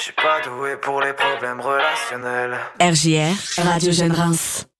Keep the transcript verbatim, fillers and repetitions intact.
Je suis pas doué pour les problèmes relationnels. R J R, Radio Jeune Reims.